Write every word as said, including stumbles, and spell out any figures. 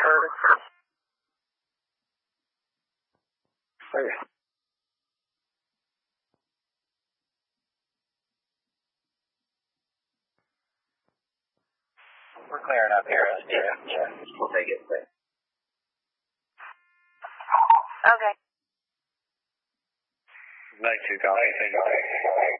services. Okay. We're clearing up here. Yeah, yeah. We'll take it. Okay. Night two, copy.